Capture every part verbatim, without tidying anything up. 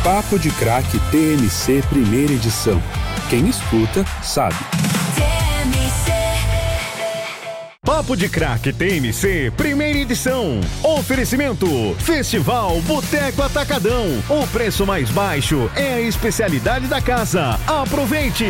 Papo de Crack T M C Primeira Edição. Quem escuta, sabe. Papo de Crack T M C Primeira Edição. Oferecimento Festival Boteco Atacadão. O preço mais baixo é a especialidade da casa. Aproveite!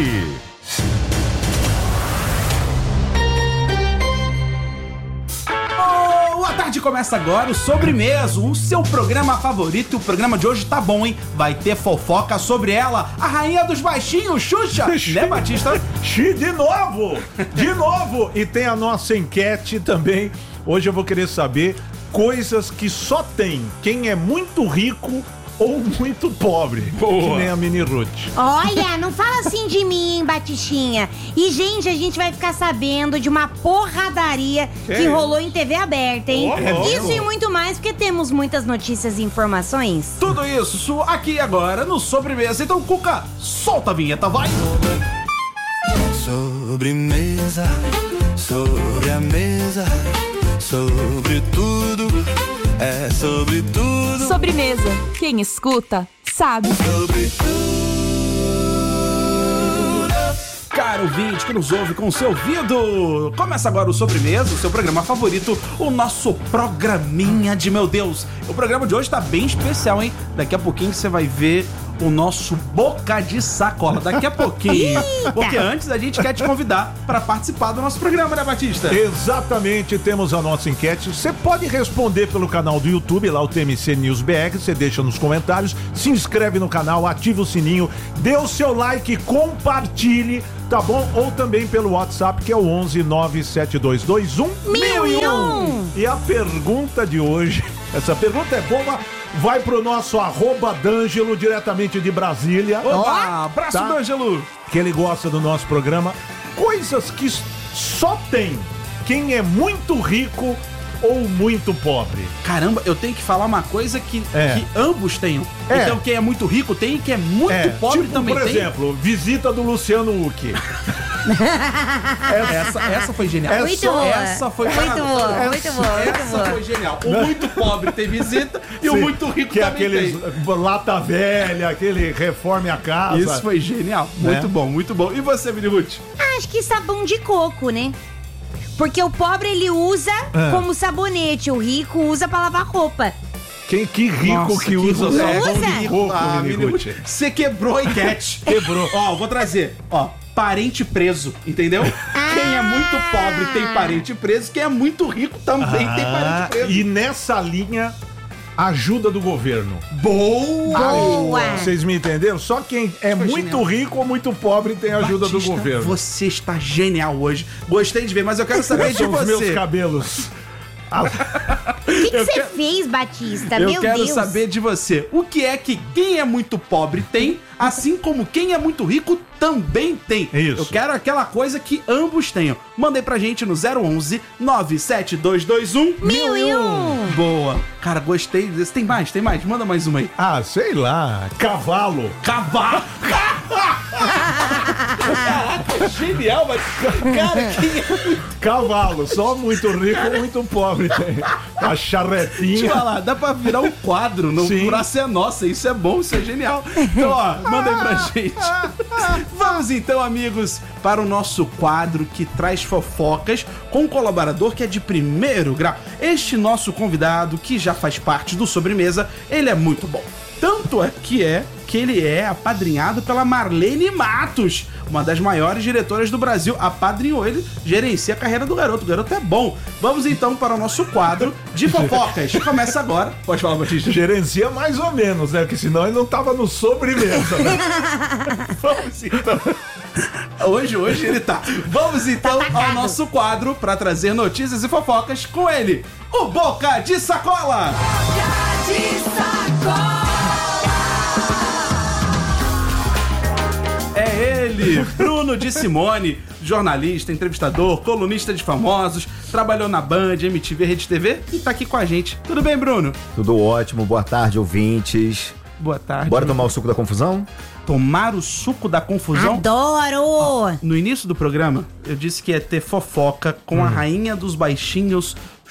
Boa tarde, começa agora o Sobremesa, o seu programa favorito. E o programa de hoje tá bom, hein? Vai ter fofoca sobre ela, a rainha dos baixinhos, Xuxa, né, Batista? De novo! De novo! E tem a nossa enquete também. Hoje eu vou querer saber coisas que só tem quem é muito rico ou muito pobre. Boa. Que nem a Mini Ruth. Olha, não fala assim de mim, hein, Batichinha. E, gente, a gente vai ficar sabendo de uma porradaria que, que rolou em T V aberta, hein? Oh, isso oh. E muito mais, porque temos muitas notícias e informações. Tudo isso aqui agora no Sobremesa. Então, Cuca, solta a vinheta, vai! Sobremesa, sobre a mesa, sobre tudo, é sobre tudo. Sobremesa, quem escuta, sabe. Sobre tudo. Caro ouvinte que nos ouve com o seu ouvido, começa agora o Sobremesa, o seu programa favorito, o nosso programinha de meu Deus. O programa de hoje tá bem especial, hein? Daqui a pouquinho você vai ver o nosso Boca de Sacola, daqui a pouquinho. Porque antes a gente quer te convidar para participar do nosso programa, né, Batista? Exatamente, temos a nossa enquete. Você pode responder pelo canal do YouTube, lá o T M C News B R, você deixa nos comentários, se inscreve no canal, ativa o sininho, dê o seu like, compartilhe, tá bom? Ou também pelo WhatsApp, que é o onze nove sete dois dois um mil e um. E a pergunta de hoje, essa pergunta é boa, vai pro nosso arroba D'Angelo, diretamente de Brasília. Opa, abraço, tá? D'Angelo. Que ele gosta do nosso programa. Coisas que só tem quem é muito rico ou muito pobre. Caramba, eu tenho que falar uma coisa que, é. que ambos tenham. É. Então quem é muito rico tem e quem é muito é. pobre tipo, também por tem. Por exemplo, visita do Luciano Huck. essa, essa foi genial. Muito essa, boa. essa foi muito parada. boa, essa, muito boa. Muito essa boa. foi genial. O muito pobre tem visita e Sim, o muito rico que também é aqueles tem. Lata velha, aquele reforme a casa. Isso foi genial. Muito é. bom, muito bom. E você, Mini Ruth? Acho que sabão de coco, né? Porque o pobre ele usa é. como sabonete, o rico usa pra lavar roupa. Quem, que rico Nossa, que, que usa usa. sabão de coco, ah, Mini Ruth. Você quebrou a enquete. Quebrou. Ó, vou trazer. Ó, parente preso, entendeu? Ah. Quem é muito pobre tem parente preso, quem é muito rico também ah, tem parente preso. E nessa linha, ajuda do governo. Boa! Boa! Vocês me entenderam? Só quem é Foi muito genial. rico ou muito pobre tem ajuda Batista, do governo. Você está genial hoje. Gostei de ver, mas eu quero saber de você. São os meus cabelos. O que você quero... fez, Batista? Eu Meu quero Deus. saber de você. O que é que quem é muito pobre tem, assim como quem é muito rico também tem. Isso. Eu quero aquela coisa que ambos tenham. Mandei pra gente no zero onze nove sete dois dois um mil e um. Boa. Cara, gostei desse. Tem mais, tem mais. Manda mais uma aí. Ah, sei lá. Cavalo. Cavalo. Caraca, genial, mas... Cara, quem é... Cavalo. Só muito rico ou muito pobre tem. A charretinha. Deixa eu falar, dá pra virar um quadro no Praça é Nossa. Isso é bom, isso é genial. Então, ó, manda aí pra gente. Vamos então, amigos, para o nosso quadro que traz fofocas com um colaborador que é de primeiro grau. Este nosso convidado, que já faz parte do Sobremesa, ele é muito bom. Tanto é que é que ele é apadrinhado pela Marlene Matos, uma das maiores diretoras do Brasil. Apadrinhou ele, gerencia a carreira do garoto. O garoto é bom. Vamos então para o nosso quadro de fofocas. Começa agora. Pode falar, Batista. Gerencia mais ou menos, né? Porque senão ele não tava no Sobremesa. Né? Vamos então. Hoje, hoje ele tá. Vamos então ao nosso quadro para trazer notícias e fofocas com ele, o Boca de Sacola. Boca de Sacola. É ele, Bruno de Simone, jornalista, entrevistador, colunista de famosos, trabalhou na Band, M T V, Rede T V e tá aqui com a gente. Tudo bem, Bruno? Tudo ótimo, boa tarde, ouvintes. Boa tarde. Bora tomar o suco da confusão? Tomar o suco da confusão? Adoro! Ó, no início do programa, eu disse que ia ter fofoca com hum. a rainha dos baixinhos,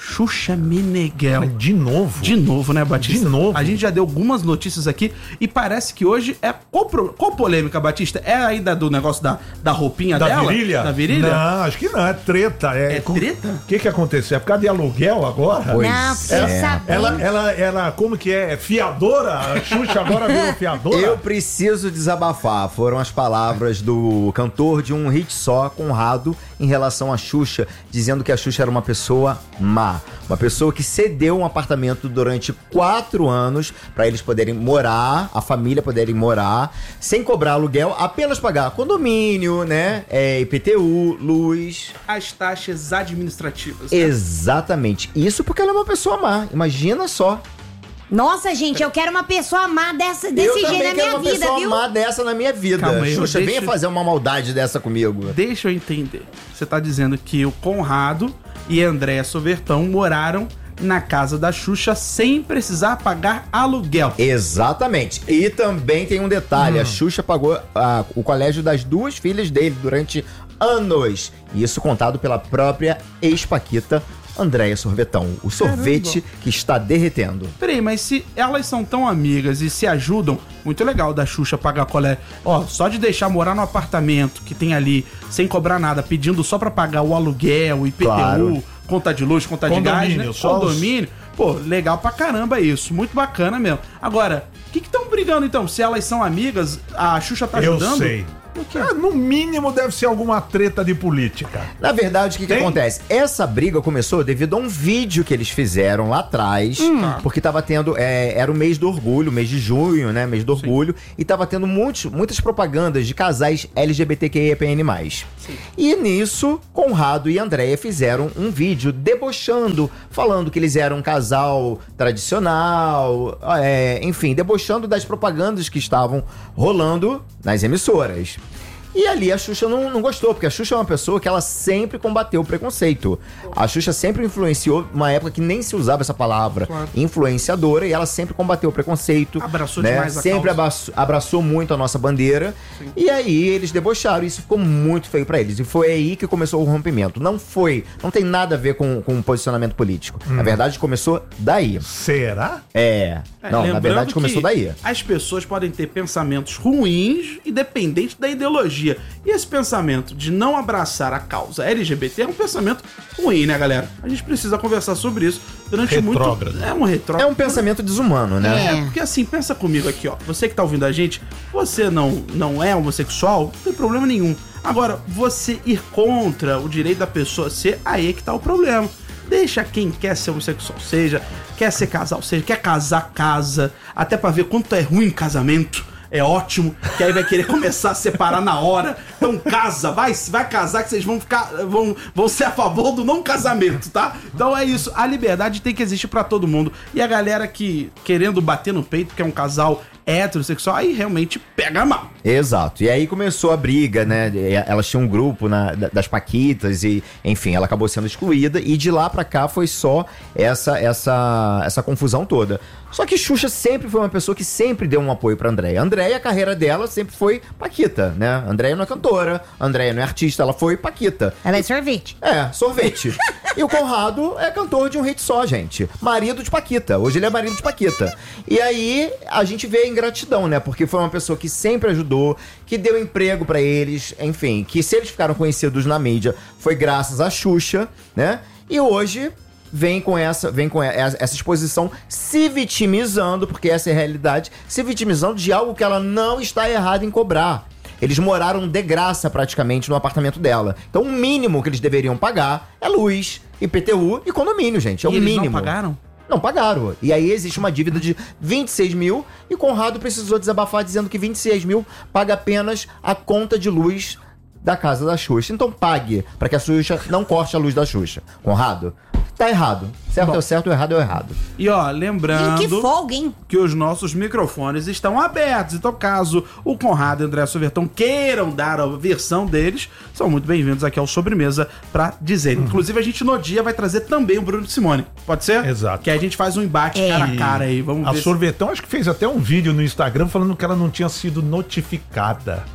Xuxa Meneghel. Mas de novo? De novo, né, Batista? De novo? A gente já deu algumas notícias aqui e parece que hoje é... Qual, pro- qual polêmica, Batista? É ainda do negócio da, da roupinha Da dela? virilha? Da virilha? Não, acho que não, é treta. É, É treta? O que que aconteceu? É por causa de aluguel agora? Pois Não, fiquei é. sabendo. Ela, ela, ela, como que é? Fiadora? A Xuxa agora virou fiadora? Eu preciso desabafar. Foram as palavras do cantor de um hit só, Conrado, em relação a Xuxa, dizendo que a Xuxa era uma pessoa má. Uma pessoa que cedeu um apartamento durante quatro anos para eles poderem morar, a família poderem morar, sem cobrar aluguel, apenas pagar condomínio, né? É, I P T U, luz. As taxas administrativas. né? Exatamente. Isso porque ela é uma pessoa má. Imagina só. Nossa, gente, eu quero uma pessoa má dessa, desse eu jeito também na quero minha uma vida, pessoa viu? má dessa na minha vida. Calma aí, Xuxa, deixa- venha fazer uma maldade dessa comigo. Deixa eu entender. Você tá dizendo que o Conrado e a Andréa Sovertão moraram na casa da Xuxa sem precisar pagar aluguel. Exatamente. E também tem um detalhe: a Xuxa pagou ah, o colégio das duas filhas dele durante anos. Isso contado pela própria ex-paquita Andréa Sorvetão. O sorvete que está derretendo. Peraí, mas se elas são tão amigas e se ajudam, muito legal da Xuxa pagar colégio. Ó, só de deixar morar no apartamento que tem ali, sem cobrar nada, pedindo só pra pagar o aluguel, I P T U, Claro. conta de luz, conta de gás, Condomínio, né? só os- Condomínio. Pô, legal pra caramba isso. Muito bacana mesmo. Agora, o que que estão brigando então? Se elas são amigas, a Xuxa tá Eu ajudando? sei. É, no mínimo deve ser alguma treta de política. Na verdade, o que, que Tem? acontece? Essa briga começou devido a um vídeo que eles fizeram lá atrás, porque tava tendo. é, era o mês do orgulho, mês de junho, né? Mês do orgulho, e tava tendo muitos, muitas propagandas de casais L G B T Q I A P N mais. E nisso, Conrado e Andréia fizeram um vídeo debochando, falando que eles eram um casal tradicional, é, enfim, debochando das propagandas que estavam rolando nas emissoras. E ali a Xuxa não, não gostou, porque a Xuxa é uma pessoa que ela sempre combateu o preconceito. A Xuxa sempre influenciou, uma época que nem se usava essa palavra, Claro. influenciadora, e ela sempre combateu o preconceito. Abraçou né? demais a Sempre causa. abraçou, abraçou muito a nossa bandeira. E aí eles debocharam, e isso ficou muito feio pra eles. E foi aí que começou o rompimento. Não foi, não tem nada a ver com, com o posicionamento político. Na verdade, começou daí. Será? É. É, não, na lembrando verdade começou que daí. As pessoas podem ter pensamentos ruins, independente da ideologia. E esse pensamento de não abraçar a causa L G B T é um pensamento ruim, né, galera? A gente precisa conversar sobre isso durante Retrógrado. muito... É um retrógrado. É um pensamento desumano, né? É, porque assim, pensa comigo aqui, ó. Você que tá ouvindo a gente, você não, não é homossexual, não tem problema nenhum. Agora, você ir contra o direito da pessoa ser, aí é que tá o problema. Deixa quem quer ser homossexual, seja, quer ser casal, seja, quer casar, casa, até pra ver quanto é ruim casamento. É ótimo, que aí vai querer começar a separar na hora. Então casa, vai, vai casar que vocês vão ficar, vão, vão ser a favor do não casamento, tá? Então é isso, a liberdade tem que existir pra todo mundo. E a galera que querendo bater no peito, que é um casal heterossexual, aí realmente pega mal. Exato. E aí começou a briga, né? Elas tinham um grupo na- das Paquitas e, enfim, ela acabou sendo excluída. E de lá pra cá foi só essa, essa, essa confusão toda. Só que Xuxa sempre foi uma pessoa que sempre deu um apoio pra Andréia. Andréia, a carreira dela sempre foi Paquita, né? Andréia não é cantora, Andréia não é artista, ela foi Paquita. Ela é sorvete. É, sorvete. E o Conrado é cantor de um hit só, gente. Marido de Paquita. Hoje ele é marido de Paquita. E aí a gente vê a ingratidão, né? Porque foi uma pessoa que sempre ajudou, que deu emprego pra eles, enfim, que se eles ficaram conhecidos na mídia foi graças a Xuxa, né? E hoje vem com essa, vem com essa exposição se vitimizando, porque essa é a realidade, se vitimizando de algo que ela não está errada em cobrar. Eles moraram de graça praticamente no apartamento dela. Então o mínimo que eles deveriam pagar é luz, I P T U e condomínio, gente. É o e eles mínimo. não pagaram? Não pagaram. E aí existe uma dívida de vinte e seis mil e Conrado precisou desabafar dizendo que vinte e seis mil paga apenas a conta de luz da casa da Xuxa. Então pague para que a Xuxa não corte a luz da Xuxa. Conrado, tá errado. Certo Bom. é o certo, o errado é o errado. E ó, lembrando... Que folga, hein? que os nossos microfones estão abertos. Então, caso o Conrado e o André Sovertão queiram dar a versão deles, são muito bem-vindos aqui ao Sobremesa pra dizer. Inclusive, a gente no dia vai trazer também o Bruno Simone. Pode ser? Exato. Que aí a gente faz um embate É. cara a cara aí. Vamos A ver. se- Sorvetão acho que fez até um vídeo no Instagram falando que ela não tinha sido notificada.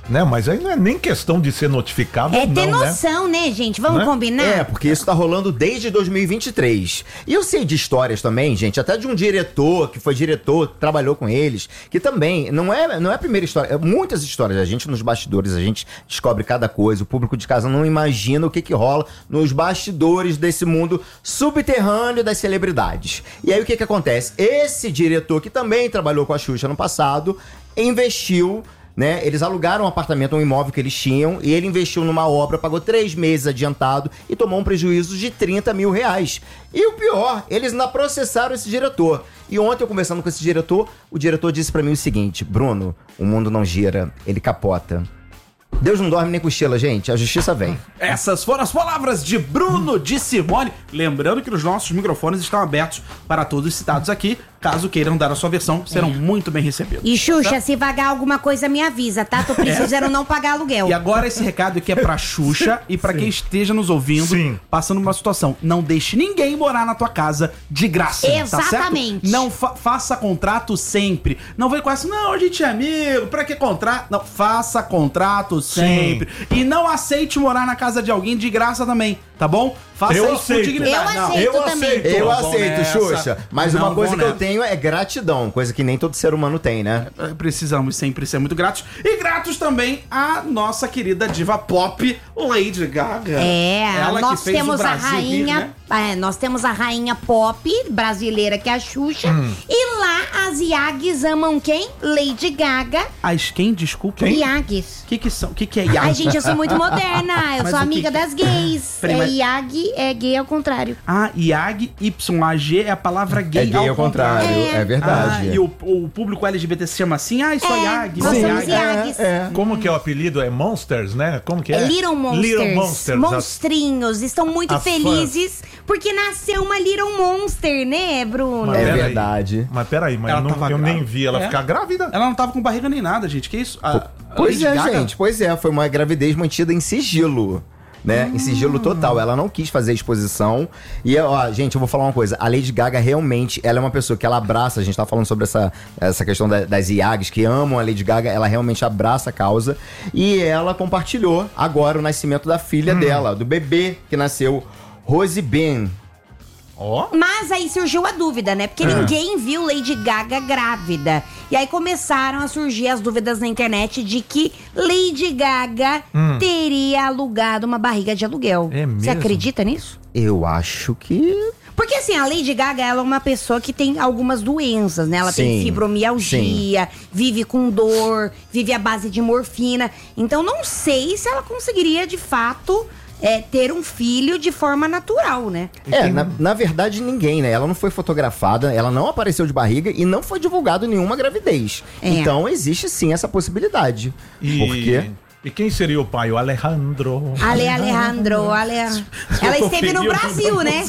Né? Mas aí não é nem questão de ser notificado. É não, ter né? noção, né, gente? Vamos Né? combinar? É, porque isso tá rolando desde dois mil e vinte e três. E eu sei de histórias também, gente, até de um diretor que foi diretor, trabalhou com eles, que também, não é, não é a primeira história, é muitas histórias. A gente nos bastidores, a gente descobre cada coisa, o público de casa não imagina o que que rola nos bastidores desse mundo subterrâneo das celebridades. E aí o que que acontece? Esse diretor, que também trabalhou com a Xuxa no passado, investiu... Né? Eles alugaram um apartamento, um imóvel que eles tinham, e ele investiu numa obra, pagou três meses adiantado e tomou um prejuízo de trinta mil reais. E o pior, eles ainda processaram esse diretor. E ontem eu conversando com esse diretor, o diretor disse pra mim o seguinte: Bruno, o mundo não gira, ele capota. Deus não dorme nem cochila, gente. A justiça vem. Essas foram as palavras de Bruno de Simone. Lembrando que os nossos microfones estão abertos para todos os citados aqui. Caso queiram dar a sua versão, serão é. muito bem recebidos. E Xuxa, tá? Se vagar alguma coisa, me avisa, tá? Tô precisando é. não pagar aluguel. E agora esse recado aqui é pra Xuxa e pra Sim. quem esteja nos ouvindo, Sim. passando uma situação. Não deixe ninguém morar na tua casa de graça. Exatamente. Tá certo? Não fa faça contrato sempre. Não vem com essa, não, a gente é amigo, pra que contrato? Não, faça contrato sempre. Sim. E não aceite morar na casa de alguém de graça também, tá bom? Faça eu isso aceito. com dignidade. Eu aceito eu também. Aceito. Eu aceito, Xuxa. Mas não, uma coisa que nessa. eu tenho é gratidão, coisa que nem todo ser humano tem, né? Precisamos sempre ser muito gratos. E gratos também à nossa querida diva pop, Lady Gaga. É, Ela nós que fez temos o Brasil a rainha, rir, né? é, nós temos a rainha pop brasileira, que é a Xuxa. Hum. E lá as Iags amam quem? Lady Gaga. As quem? Desculpa. Iags. O que que são? O que que é Iag? Ai, gente, eu sou muito moderna. Eu Mas sou o amiga que que- das gays. Prima- É Iag, é gay ao contrário. Ah, Iag, Y A G é a palavra gay, É gay ao contrário, é, É. verdade. Ah, e o, o público L G B T se chama assim? Ah, isso é, É, Iag. nós isso é somos Iag. Iags. É, Como que é o apelido? É Monsters, né? Como que é? É Little Monsters. Little Monsters. Monstrinhos. Estão muito As felizes porque nasceu uma Little Monster, né, Bruno? Mas É peraí. verdade. Mas peraí, mas Ela eu, não- tava eu grávida. nem vi ela É. ficar grávida. Ela não tava com barriga nem nada, gente. Que isso? A, a Pois Lady é, Gaga- gente. Pois é, foi uma gravidez mantida em sigilo. Né? Em sigilo total. Ela não quis fazer exposição. E, ó, gente, eu vou falar uma coisa. A Lady Gaga realmente, ela é uma pessoa que ela abraça. A gente tá falando sobre essa, essa questão da- das Iags que amam a Lady Gaga. Ela realmente abraça a causa. E ela compartilhou agora o nascimento da filha dela, do bebê que nasceu, Rosie Ben. Ó. Mas aí surgiu a dúvida, né? Porque ninguém viu Lady Gaga grávida. E aí começaram a surgir as dúvidas na internet de que Lady Gaga teria alugado uma barriga de aluguel. É Você mesmo? acredita nisso? Eu acho que... Porque assim, a Lady Gaga, ela é uma pessoa que tem algumas doenças, né? Ela tem Sim, fibromialgia, vive com dor, vive à base de morfina. Então não sei se ela conseguiria, de fato, é, ter um filho de forma natural, né? É, na, na verdade ninguém, né? Ela não foi fotografada, ela não apareceu de barriga e não foi divulgado nenhuma gravidez. É. Então existe sim essa possibilidade. E... Por quê? E quem seria o pai? O Alejandro. Ale Alejandro, Ale... Ela esteve no Brasil, né?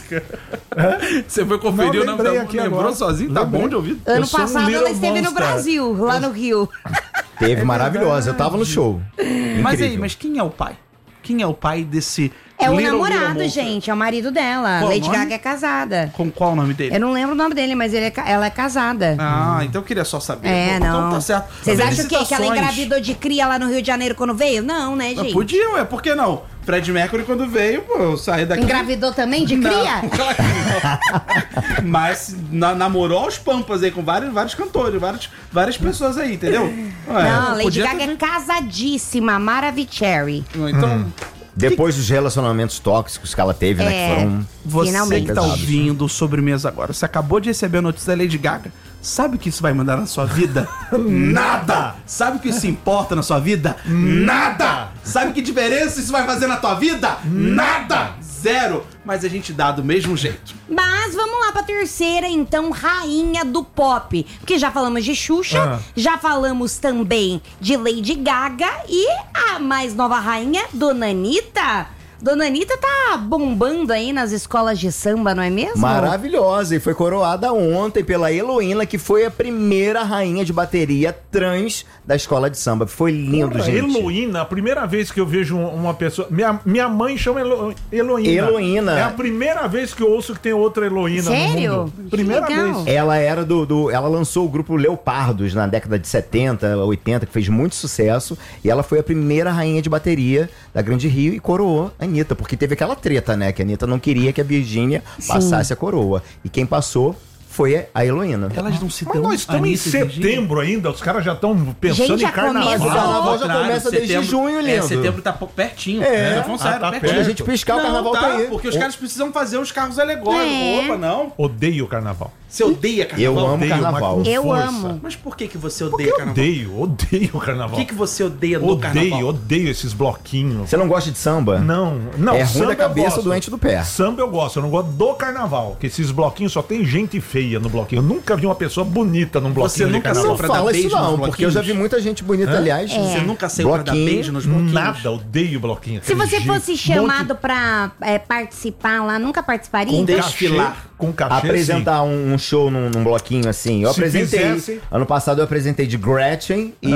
Você foi conferir o Não, nome lembrei da aqui lembrou agora. sozinho? Tá Lembrei. bom de ouvir? Ano sou um passado ela little esteve no monster. Brasil, lá no Rio. Teve maravilhosa, eu tava no show. Mas Incrível. aí, mas quem é o pai? Quem é o pai desse É o Little, namorado, Little Monster? gente, é o marido dela. Qual o Lady nome? Gaga é casada. Com qual o nome dele? Eu não lembro o nome dele, mas ele é ca- ela é casada. Ah, então eu queria só saber. É, Então não. tá certo. Vocês acham o quê? Que ela Felicitações. engravidou de cria lá no Rio de Janeiro quando veio? Não, né, Ah, gente? Podiam, é, por que não? Fred Mercury, quando veio, pô, eu saí daqui. Engravidou também de Não, cria? claro que não. Mas na, namorou aos pampas aí com vários, vários cantores, vários, várias pessoas aí, entendeu? Ué, Não, Lady podia Gaga ter- é casadíssima, Maravicherry. Então, Depois dos relacionamentos tóxicos que ela teve, né? É. Que foram. você Finalmente. que tá ouvindo Sobremesa agora, você acabou de receber a notícia da Lady Gaga. Sabe o que isso vai mandar na sua vida? Nada! Sabe o que isso importa na sua vida? Nada! Sabe que diferença isso vai fazer na tua vida? Nada! Zero! Mas a gente dá do mesmo jeito. Mas vamos lá pra terceira, então, rainha do pop. Porque já falamos de Xuxa, Ah. já falamos também de Lady Gaga e a mais nova rainha, Dona Anitta. Dona Anitta tá bombando aí nas escolas de samba, não é mesmo? Maravilhosa, e foi coroada ontem pela Heloína, que foi a primeira rainha de bateria trans da escola de samba. Foi lindo, Porra, gente. Heloína, a primeira vez que eu vejo uma pessoa... Minha, minha mãe chama Elo, Heloína. Heloína. É a primeira vez que eu ouço que tem outra Heloína Sério? no mundo. Primeira Que legal. vez. Ela era do, do. Ela lançou o grupo Leopardos na década de setenta, oitenta, que fez muito sucesso. E ela foi a primeira rainha de bateria da Grande Rio e coroou a Anitta, porque teve aquela treta, né? Que a Anitta não queria que a Virgínia passasse a coroa. E quem passou foi a Heloína. Elas não se Mas dão. nós estamos em Anitta e Virgínia. setembro ainda, os caras já estão pensando Gente, em já carnaval. começou. O carnaval já Contrário, começa desde setembro- junho, lindo. É, setembro tá pouco pertinho. É. Tá falando sério, Ah, tá pertinho. Quando a gente piscar, o Não, carnaval tá, tá, aí. porque os caras precisam fazer os carros alegóricos. É. Opa, não. Odeio o carnaval. Você odeia carnaval? Eu amo Odeio, carnaval. mas com Eu força. amo. Mas por que, que você Porque odeia eu carnaval? odeio, odeio o carnaval. O que, que você odeia do Odeio, carnaval? odeio esses bloquinhos. Você não gosta de samba? Não, não. É ruim samba da eu cabeça, gosto. doente do pé. Samba eu gosto, eu não gosto do carnaval. Porque esses bloquinhos só tem gente feia no bloquinho. Eu nunca vi uma pessoa bonita num bloquinho Você de nunca carnaval. Não Pra dar fala isso beijo não, nos porque eu já vi bloquinhos? muita gente bonita, aliás. Você nunca saiu pra dar Bloquinho, beijo nos bloquinhos? Nada, odeio bloquinho. Se você aquele fosse jeito. chamado Monte- pra é, participar lá, nunca participaria? com desfilar. cachê, com cachê, Apresentar um, um show num, num bloquinho assim. Eu Se apresentei. fizesse- Ano passado eu apresentei de Gretchen Você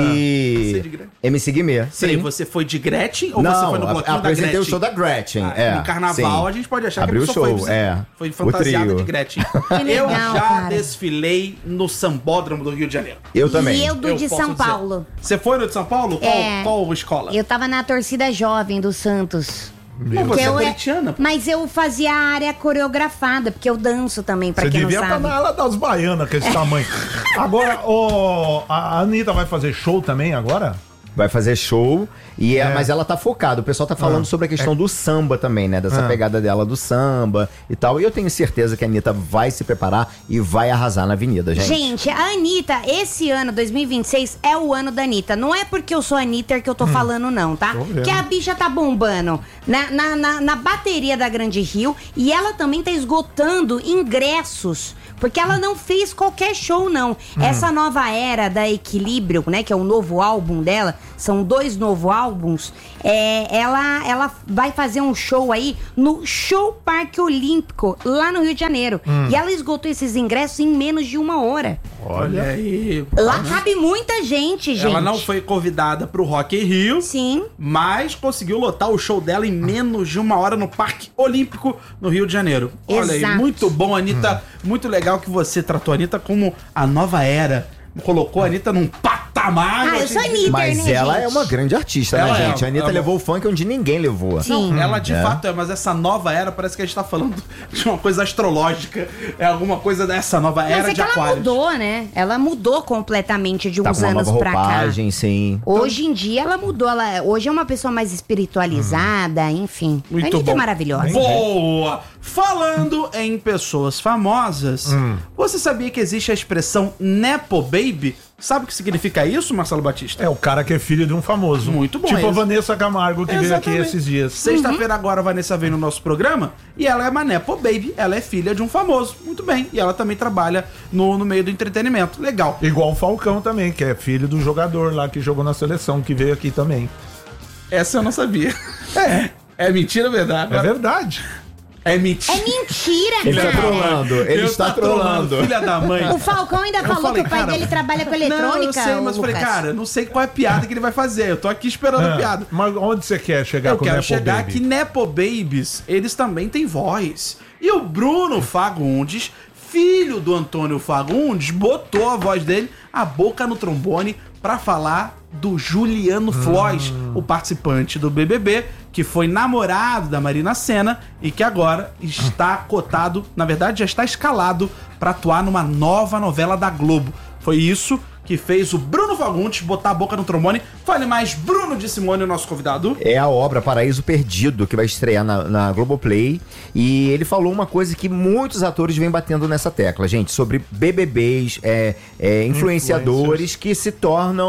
e de Gretchen? M C Guimê. Sim. Você foi de Gretchen ou Não, você foi no a- bloquinho da apresentei Gretchen? o show da Gretchen. Ah, é, no carnaval sim. a gente pode achar Abriu que a o pessoa show, foi, é. foi O fantasiada trio. de Gretchen. legal, eu já cara. desfilei no Sambódromo do Rio de Janeiro. Eu também. E eu do Eu de posso São dizer. Paulo. Você foi no de São Paulo? Qual, É. qual escola? Eu tava na torcida jovem do Santos. Não, Porque você é eu corintiana. pô. Mas eu fazia a área coreografada, porque eu danço também, pra Você quem não devia estar sabe. na ala das baianas com esse tamanho. Agora, ó, a Anitta vai fazer show também agora? Vai fazer show, e é, É. mas ela tá focada. O pessoal tá falando Ah, sobre a questão do samba também, né? Dessa Ah. pegada dela do samba e tal. E eu tenho certeza que a Anitta vai se preparar e vai arrasar na avenida, gente. Gente, a Anitta, esse ano, dois mil e vinte e seis, é o ano da Anitta. Não é porque eu sou a Anitta que eu tô falando, não, tá? Tô vendo. Que a bicha tá bombando na, na, na, na bateria da Grande Rio e ela também tá esgotando ingressos. Porque ela não fez qualquer show, não. Essa nova era da Equilíbrio, né? Que é o novo álbum dela. São dois novos álbuns. É, ela, ela vai fazer um show aí no Show Parque Olímpico, lá no Rio de Janeiro. E ela esgotou esses ingressos em menos de uma hora. Olha aí. Lá cabe muita gente, gente. Ela não foi convidada pro Rock in Rio, Sim. mas conseguiu lotar o show dela em menos de uma hora no Parque Olímpico, no Rio de Janeiro. Olha aí, Exato. muito bom, Anitta. Muito legal que você tratou a Anitta como a nova era. Colocou a Anitta num patamar. Ah, eu sou Anitta, Mas né, ela gente? é uma grande artista, Ela né, é, gente? A Anitta ela- levou o funk onde ninguém levou. Sim. Ela de É. fato é, mas essa nova era parece que a gente tá falando de uma coisa astrológica. É alguma coisa dessa nova Mas era é de que ela Aquários. mudou, né? Ela mudou completamente de Tá uns com uma anos nova pra cá. roupagem, sim. Hoje em dia ela mudou. Ela, hoje é uma pessoa mais espiritualizada, enfim. Muito a Anitta bom. é maravilhosa. Boa! Falando em pessoas famosas, Hum. você sabia que existe a expressão Nepo Baby? Sabe o que significa isso, Marcelo Batista? É o cara que é filho de um famoso. Muito bom, Tipo a esse. Vanessa Camargo, que veio aqui Exatamente. esses dias. Sexta-feira agora a Vanessa vem no nosso programa e ela é uma Nepo Baby, ela é filha de um famoso. Muito bem. E ela também trabalha no, no meio do entretenimento. Legal. Igual o Falcão também, que é filho do jogador lá que jogou na seleção, que veio aqui também. Essa eu não sabia. É. É mentira ou verdade? É verdade. É mentira. É mentira, Ele tá cara. trolando, ele Eu está tá trolando. Filha da mãe. O Falcão ainda Eu falou falei, que o pai cara, dele trabalha com eletrônica. Não, eu sei, mas eu falei, Lucas. cara, não sei qual é a piada que ele vai fazer. Eu tô aqui esperando a Ah, piada. mas onde você quer chegar Eu com o quero Nepo chegar Baby? que Nepo Babies, eles também têm voz. E o Bruno Fagundes, filho do Antônio Fagundes, botou a voz dele, a boca no trombone, pra falar do Juliano Floyd, o participante do B B B, que foi namorado da Marina Sena e que agora está cotado, na verdade já está escalado pra atuar numa nova novela da Globo. Foi isso que fez o Bruno Fagundes botar a boca no trombone. Fale mais, Bruno de Simone, o nosso convidado. É a obra Paraíso Perdido, que vai estrear na, na Globoplay. E ele falou uma coisa que muitos atores vêm batendo nessa tecla, gente, sobre B B Bs, é, é, influenciadores que se tornam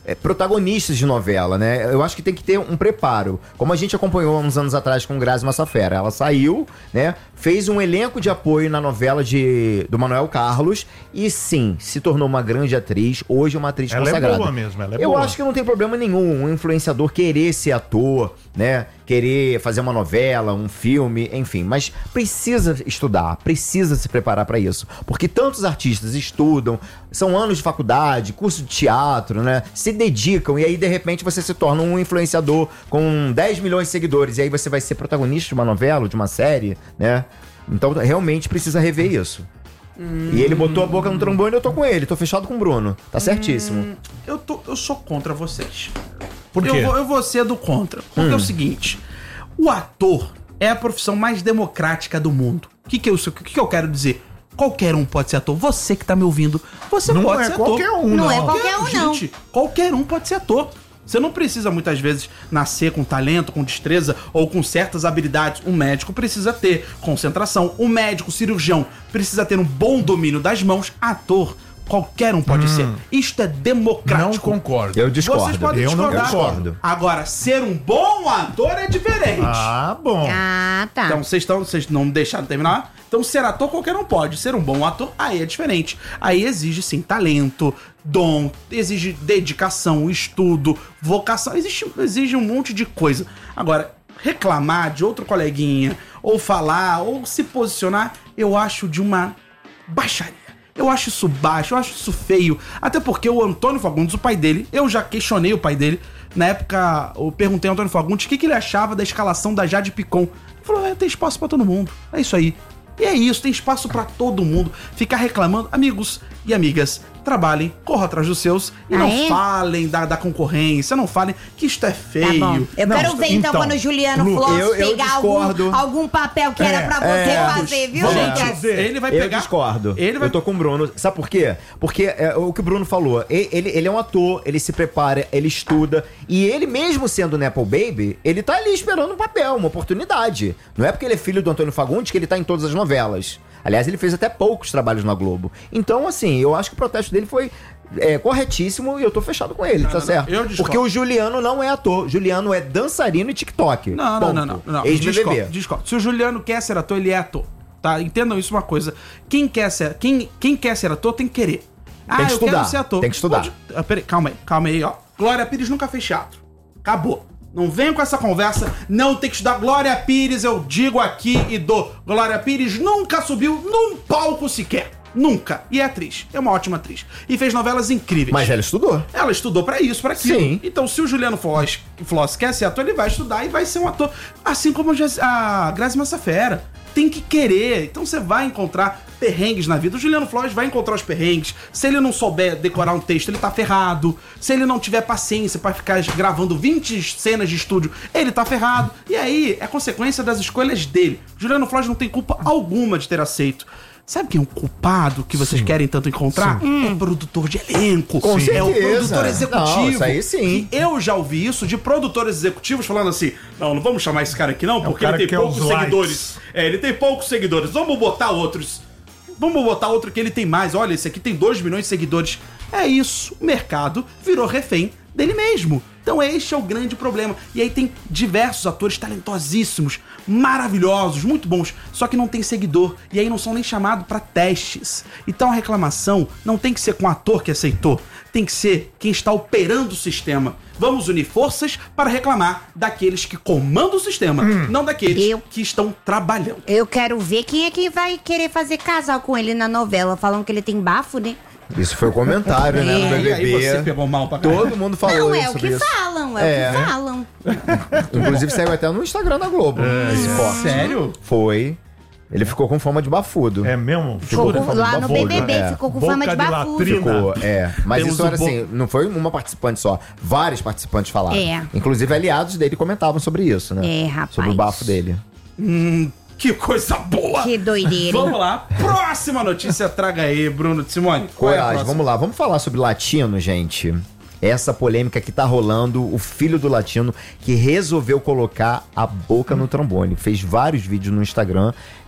é, protagonistas de novela, né? Eu acho que tem que ter um preparo. Como a gente acompanhou há uns anos atrás com Grazi Massafera. Ela saiu, né? Fez um elenco de apoio na novela de, do Manuel Carlos e sim, se tornou uma grande atriz. Hoje é uma atriz ela consagrada. É boa mesmo, ela é Eu boa. acho que não tem problema nenhum um influenciador querer ser ator, né? Querer fazer uma novela, um filme, enfim. Mas precisa estudar, precisa se preparar para isso. Porque tantos artistas estudam, são anos de faculdade, curso de teatro, né? Se dedicam e aí, de repente, você se torna um influenciador com dez milhões de seguidores. E aí você vai ser protagonista de uma novela, de uma série, né? Então, realmente precisa rever isso. Hum. E ele botou a boca no trombone e eu tô com ele. Tô fechado com o Bruno. Tá certíssimo. Hum, eu, tô, eu sou contra vocês. Por quê? Eu, vou- eu vou ser do contra. Porque Hum. é o seguinte: o ator é a profissão mais democrática do mundo. O que, que, eu, o que, que eu quero dizer? Qualquer um pode ser ator. Você que tá me ouvindo, você Não pode é ser qualquer ator. um, Não não. é qualquer um, não. Gente, qualquer um pode ser ator. Você não precisa muitas vezes nascer com talento, com destreza ou com certas habilidades. Um médico precisa ter concentração. Um médico, cirurgião, precisa ter um bom domínio das mãos. Ator, qualquer um pode ser. Isto é Não democrático. concordo. Eu discordo. Vocês podem Eu não discordar. discordo. Agora, ser um bom ator é diferente. Ah, bom. Ah, tá. Então, vocês estão, vocês não me deixaram terminar? Então, ser ator qualquer um pode. Ser um bom ator, aí é diferente. Aí exige, sim, talento, dom, exige dedicação, estudo, vocação. Existe, exige um monte de coisa. Agora, reclamar de outro coleguinha, ou falar, ou se posicionar, eu acho de uma baixaria. Eu acho isso baixo, eu acho isso feio. Até porque o Antônio Fagundes, o pai dele, eu já questionei o pai dele. Na época, eu perguntei ao Antônio Fagundes o que, que ele achava da escalação da Jade Picon. Ele falou, é, tem espaço pra todo mundo. É isso aí. E é isso, tem espaço pra todo mundo. Ficar reclamando, amigos e amigas, trabalhem, corram atrás dos seus e Ah, não é? falem da, da concorrência, não falem que isto é Tá feio. bom. Eu Não, quero ver então, então, quando o Juliano Lu, Floss eu- eu pegar algum, discordo. algum papel que era É, pra você é. fazer, viu, Gente, Lucas? ele vai Eu pegar... discordo. Ele vai Eu tô com o Bruno. Sabe por quê? Porque é, o que o Bruno falou, e- ele, ele é um ator, ele se prepara, ele estuda. E ele, mesmo sendo Nepo Baby, ele tá ali esperando um papel, uma oportunidade. Não é porque ele é filho do Antônio Fagundes que ele tá em todas as novelas. Aliás, ele fez até poucos trabalhos na Globo. Então, assim, eu acho que o protesto dele foi é, corretíssimo e eu tô fechado com ele, Não, tá não, certo? não, eu discordo. Porque o Juliano não é ator. Juliano é dançarino e TikTok. Não, não, Ponto. não, não, não. Ex-B B B. Discordo, discordo. Se o Juliano quer ser ator, ele é ator. Tá? Entendam isso uma coisa. Quem quer ser, quem, quem quer ser ator tem que querer. Ah, que eu estudar, quero ser ator. tem que estudar. Pode- ah, peraí, calma aí, calma aí, ó. Glória Pires nunca fez teatro. Acabou. Não venha com essa conversa, não tem que estudar. Glória Pires, eu digo aqui e dou. Glória Pires nunca subiu num palco sequer. Nunca. E é atriz. É uma ótima atriz. E fez novelas incríveis. Mas ela estudou. Ela estudou pra isso, pra aquilo. Sim. Então, se o Juliano Floss, Floss quer ser ator, ele vai estudar e vai ser um ator. Assim como a Jas- a Grazi Massafera. Tem que querer. Então, você vai encontrar perrengues na vida. O Juliano Floss vai encontrar os perrengues. Se ele não souber decorar um texto, ele tá ferrado. Se ele não tiver paciência pra ficar gravando vinte cenas de estúdio, ele tá ferrado. E aí, é consequência das escolhas dele. Juliano Floss não tem culpa alguma de ter aceito. Sabe quem é o culpado que vocês querem tanto encontrar? É o produtor de elenco. Com É o certeza. produtor executivo. Não, isso aí sim. Que eu já ouvi isso de produtores executivos falando assim: não, não vamos chamar esse cara aqui não, porque cara ele que tem quer poucos os likes. seguidores. É, ele tem poucos seguidores. Vamos botar outros. Vamos botar outro que ele tem mais. Olha, esse aqui tem dois milhões de seguidores. É isso. O mercado virou refém dele mesmo. Então este é o grande problema. E aí tem diversos atores talentosíssimos, maravilhosos, muito bons, só que não tem seguidor. E aí não são nem chamados pra testes. Então a reclamação não tem que ser com o ator que aceitou. Tem que ser quem está operando o sistema. Vamos unir forças para reclamar daqueles que comandam o sistema, não daqueles Eu- que estão trabalhando. Eu quero ver quem é que vai querer fazer casal com ele na novela. Falam que ele tem bafo, né? Isso foi o comentário, né, no E aí B B você B. pegou mal pra caralho. Todo mundo falou Não, é o sobre que isso. falam, é, É. o que falam. Inclusive saiu até no Instagram da Globo. Esse corte. Sério? Foi. Ele ficou com fama de bafudo. É mesmo? Ficou com fama Lá de no bafudo. B B B É. ficou com Boca fama de de bafudo. latrina. Ficou, é. Mas Temos isso o era bo- assim, não foi uma participante só. Vários participantes falaram. É. Inclusive aliados dele comentavam sobre isso, né? É, rapaz. Sobre o bafo dele. Hum, que coisa boa! Que doideira, hein? Vamos lá, próxima notícia, traga aí, Bruno de Simone. Qual é a Coragem, próxima? vamos lá. Vamos falar sobre latino, gente. Essa polêmica que tá rolando, o filho do latino que resolveu colocar a boca no trombone. Fez vários vídeos no Instagram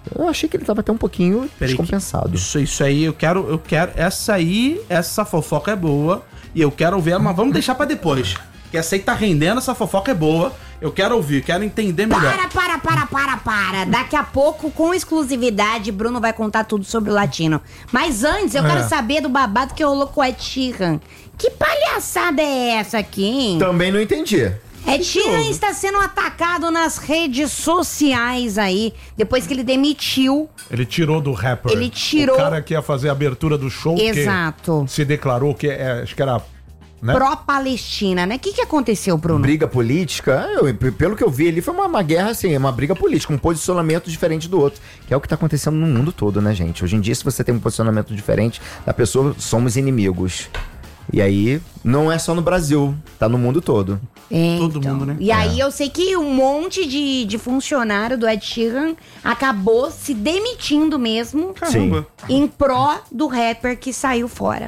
Eu achei que ele tava até um pouquinho Peraí, descompensado. Isso, isso aí, eu quero, eu quero. Essa aí, essa fofoca é boa. E eu quero ver, mas vamos deixar pra depois. Que essa aí tá rendendo, essa fofoca é boa. Eu quero ouvir, quero entender melhor. Para, para, para, para, para. Daqui a pouco, com exclusividade, Bruno vai contar tudo sobre o latino. Mas antes, eu É. quero saber do babado que rolou com o Ed Sheeran. Que palhaçada é essa aqui, hein? Também não entendi. Ed Sheeran está sendo atacado nas redes sociais aí, depois que ele demitiu. Ele tirou do rapper. Ele tirou- O cara que ia fazer a abertura do show. Exato. Que se declarou que é, acho que era... Né? Pró-Palestina, né? O que, que aconteceu, Bruno? Briga política, eu- p- pelo que eu vi ali, foi uma, uma guerra, assim, uma briga política, um posicionamento diferente do outro, que é o que tá acontecendo no mundo todo, né, gente? Hoje em dia, se você tem um posicionamento diferente da pessoa, somos inimigos. E aí, não é só no Brasil, tá no mundo todo. É, Todo então. mundo, né? E aí eu sei que um monte de, de funcionário do Ed Sheeran acabou se demitindo mesmo Caramba. em pró do rapper que saiu fora.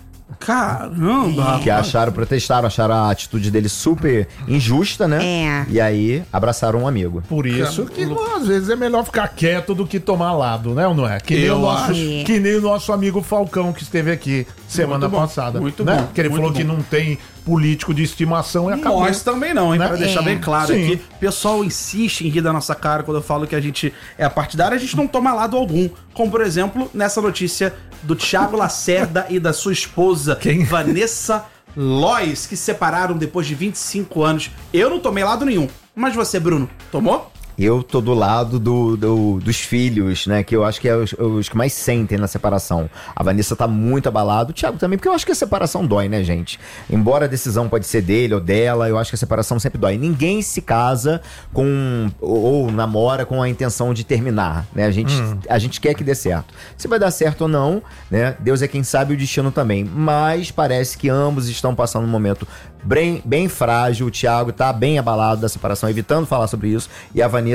Caramba. Que acharam, protestaram, acharam a atitude dele super injusta, né? É. E aí, abraçaram um amigo. Por isso que às vezes é melhor ficar quieto do que tomar lado, né ou não é? Que nem, Eu o nosso, acho. que nem o nosso amigo Falcão que esteve aqui semana Muito bom, passada. muito né? bom, Que ele muito falou bom. que não tem político de estimação e acabou. Nós também não, hein? Né? Pra deixar É. bem claro Sim. aqui. O pessoal insiste em rir da nossa cara quando eu falo que a gente é partidário, a gente não toma lado algum. Como, por exemplo, nessa notícia do Thiago Lacerda e da sua esposa, Quem? Vanessa Lois, que se separaram depois de vinte e cinco anos. Eu não tomei lado nenhum. Mas você, Bruno, tomou? Eu tô do lado do, do- dos filhos, né? Que eu acho que é os, os que mais sentem na separação. A Vanessa tá muito abalada, o Thiago também, porque eu acho que a separação dói, né, gente? Embora a decisão pode ser dele ou dela, eu acho que a separação sempre dói. Ninguém se casa com ou, ou namora com a intenção de terminar, né? A gente, a gente quer que dê certo. Se vai dar certo ou não, né? Deus é quem sabe, o destino também. Mas parece que ambos estão passando um momento bem, bem frágil. O Thiago tá bem abalado da separação, evitando falar sobre isso. E a Vanessa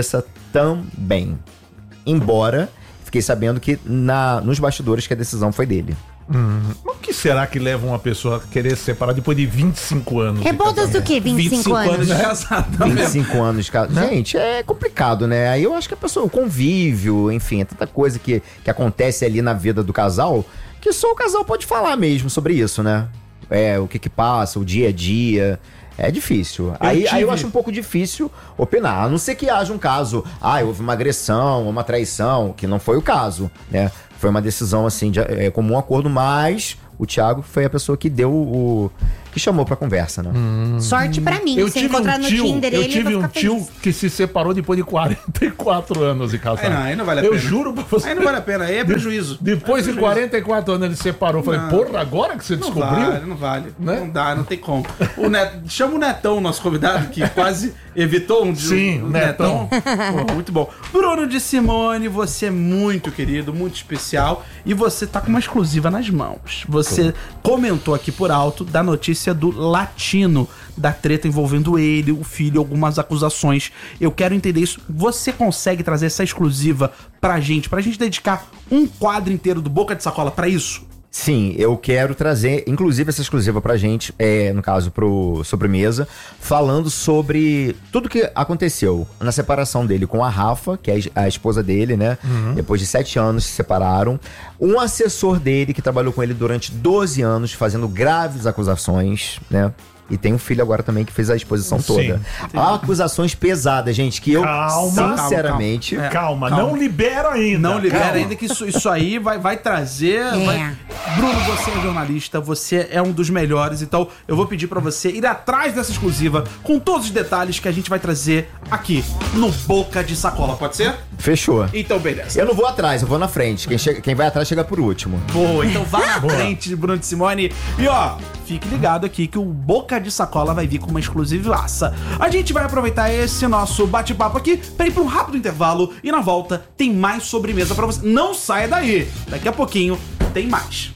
também. Embora fiquei sabendo que na, nos bastidores que a decisão foi dele. Mas o que será que leva uma pessoa a querer se separar depois de vinte e cinco anos? de Rebodas do casamento? quê? vinte e cinco anos? de casado. tá vinte e vendo? cinco anos de casa. Gente, é complicado, né? Aí eu acho que a pessoa, o convívio, enfim, é tanta coisa que, que acontece ali na vida do casal que só o casal pode falar mesmo sobre isso, né? É, o que que passa, o dia a dia. É difícil. Aí, tive- aí eu acho um pouco difícil opinar. A não ser que haja um caso, ah, houve uma agressão, uma traição, que não foi o caso, né? Foi uma decisão, assim, de é, comum acordo, mas o Thiago foi a pessoa que deu o... que chamou pra conversa, né? Sorte pra mim. Eu Se tive encontrar um no tio, Tinder eu ele, tive eu um vou ficar tio feliz. que se separou depois de quarenta e quatro anos de casado. Aí não, aí não vale a Eu pena. juro pra você. Aí não vale a pena, aí é prejuízo. Depois É de prejuízo. quarenta e quatro anos ele se separou. Eu falei, Não. porra, agora que você Não descobriu? vale, não vale. Né? Não dá, não tem como. O Neto, chama o Netão, nosso convidado, que quase evitou um Sim, um o Netão. Pô, muito bom. Bruno de Simone, você é muito querido, muito especial. E você tá com uma exclusiva nas mãos. Você comentou aqui por alto da notícia do Latino, da treta envolvendo ele, o filho, algumas acusações. Eu quero entender isso. Você consegue trazer essa exclusiva pra gente, pra gente dedicar um quadro inteiro do Boca de Sacola pra isso? Sim, eu quero trazer, inclusive, essa exclusiva pra gente, é, no caso, pro Sobremesa, falando sobre tudo que aconteceu na separação dele com a Rafa, que é a esposa dele, né? Depois de sete anos se separaram. Um assessor dele que trabalhou com ele durante doze anos, fazendo graves acusações, né? E tem um filho agora também que fez a exposição Sim, toda. Acusações pesadas, gente, que eu, Calma, sinceramente... calma, Calma, Calma. não libera ainda. Não libera Calma. ainda, que isso, isso aí vai, vai trazer. É. vai- Bruno, você é jornalista, você é um dos melhores, então eu vou pedir pra você ir atrás dessa exclusiva com todos os detalhes que a gente vai trazer aqui no Boca de Sacola, pode ser? Fechou. Então, beleza. Eu não vou atrás, eu vou na frente. Quem, chega, quem vai atrás chega por último. Boa, então vá na frente de Bruno de Simone. E ó, fique ligado aqui que o Boca de Sacola vai vir com uma exclusivaça. A gente vai aproveitar esse nosso bate-papo aqui pra ir pra um rápido intervalo e na volta tem mais sobremesa pra você. Não saia daí, daqui a pouquinho tem mais.